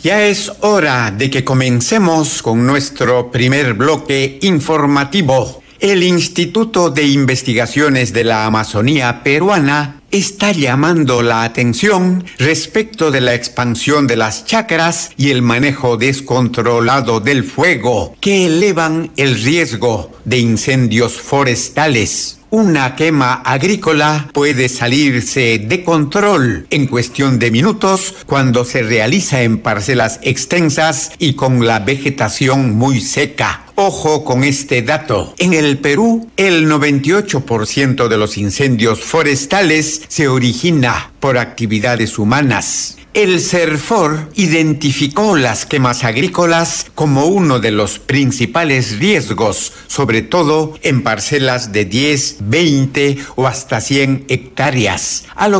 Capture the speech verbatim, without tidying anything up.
Ya es hora de que comencemos con nuestro primer bloque informativo. El Instituto de Investigaciones de la Amazonía Peruana está llamando la atención respecto de la expansión de las chacras y el manejo descontrolado del fuego, que elevan el riesgo de incendios forestales. Una quema agrícola puede salirse de control en cuestión de minutos cuando se realiza en parcelas extensas y con la vegetación muy seca. Ojo con este dato. En el Perú, el noventa y ocho por ciento de los incendios forestales se origina por actividades humanas. El CERFOR identificó las quemas agrícolas como uno de los principales riesgos, sobre todo en parcelas de diez, veinte o hasta cien hectáreas, a lo